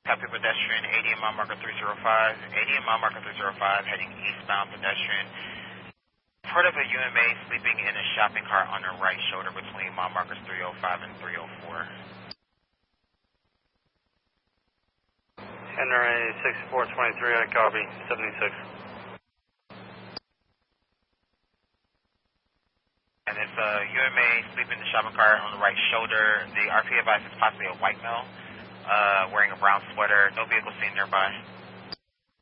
Copy pedestrian, ADM mile marker 305. ADM mile marker 305, heading eastbound pedestrian. Part of a UMA sleeping in a shopping cart on the right shoulder between mile markers 305 and 304. Henry 6423, I copy, 76. And it's a UMA sleeping in the shopping cart on the right shoulder. The RP advice is possibly a white male wearing a brown sweater. No vehicle seen nearby.